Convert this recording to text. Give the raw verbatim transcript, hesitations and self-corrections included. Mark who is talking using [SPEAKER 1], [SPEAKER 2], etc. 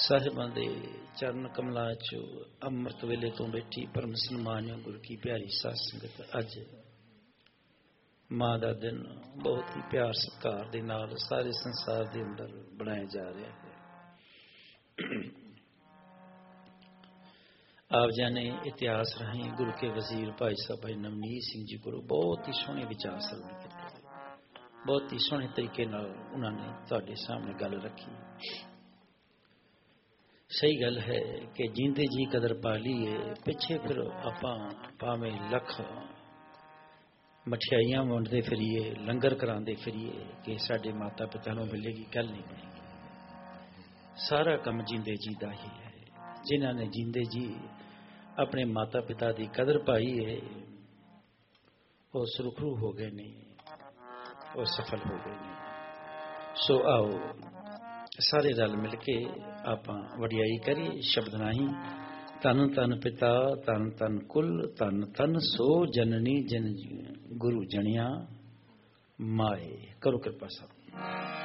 [SPEAKER 1] ਸਾਹਿਬਾਂ ਦੇ ਚਰਨ ਕਮਲਾਂ 'ਚ ਅੰਮ੍ਰਿਤ ਵੇਲੇ ਤੋਂ ਬੈਠੀ ਪਰਮ ਸਨਮਾਨਯੋਗ ਗੁਰੂ ਕੀ ਪਿਆਰੀ ਸਾਧ ਸੰਗਤ, ਅੱਜ ਮਾਂ ਦਾ ਦਿਨ ਬਹੁਤ ਹੀ ਪਿਆਰ ਸਤਿਕਾਰ ਦੇ ਨਾਲ ਸਾਰੇ ਸੰਸਾਰ ਦੇ ਅੰਦਰ ਬਣਾਇਆ ਜਾ ਰਿਹਾ ਹੈ। ਆਪ ਜਾਨੇ ਇਤਿਹਾਸ ਰਾਹੀਂ ਗੁਰੂ ਕੇ ਵਜ਼ੀਰ ਭਾਈ ਸਾਹਿਬ ਭਾਈ ਨਵਨੀਤ ਸਿੰਘ ਜੀ ਕੋਲੋਂ ਬਹੁਤ ਹੀ ਸੋਹਣੇ ਵਿਚਾਰ ਸਰਵਣ ਕੀਤੇ, ਬਹੁਤ ਹੀ ਸੋਹਣੇ ਤਰੀਕੇ ਨਾਲ ਉਹਨਾਂ ਨੇ ਤੁਹਾਡੇ ਸਾਹਮਣੇ ਗੱਲ ਰੱਖੀ। ਸਹੀ ਗੱਲ ਹੈ ਕਿ ਜਿੰਦੇ ਜੀ ਕਦਰ ਪਾ ਲਈਏ, ਪਿੱਛੇ ਫਿਰ ਆਪਾਂ ਭਾਵੇਂ ਲੱਖ ਮਠਿਆਈਆਂ ਵੰਡਦੇ ਫਿਰੀਏ, ਲੰਗਰ ਕਰਾਉਂਦੇ ਫਿਰੀਏ ਕਿ ਸਾਡੇ ਮਾਤਾ ਪਿਤਾ ਨੂੰ ਮਿਲੇਗੀ, ਗੱਲ ਨਹੀਂ ਬਣੇਗੀ। ਸਾਰਾ ਕੰਮ ਜਿੰਦੇ ਜੀ ਦਾ ਹੀ ਹੈ। ਜਿਨ੍ਹਾਂ ਨੇ ਜਿੰਦੇ ਜੀ ਆਪਣੇ ਮਾਤਾ ਪਿਤਾ ਦੀ ਕਦਰ ਪਾਈ ਹੈ, ਉਹ ਸੁਰਖਰੂ ਹੋ ਗਏ ਨੇ, ਉਹ ਸਫਲ ਹੋ ਗਏ ਨੇ। ਸੋ ਆਓ ਸਾਰੇ ਰਲ ਮਿਲ ਕੇ ਆਪਾਂ ਵਡਿਆਈ ਕਰੀਏ ਸ਼ਬਦ ਰਾਹੀਂ। ਧੰਨ ਧੰਨ ਪਿਤਾ, ਧੰਨ ਧੰਨ ਕੁਲ, ਧੰਨ ਧੰਨ ਸੋ ਜਨਨੀ ਜਨ ਗੁਰੂ ਜਣਿਆ ਮਾਏ। ਕਰੋ ਕਿਰਪਾ ਸਾਹਿਬ।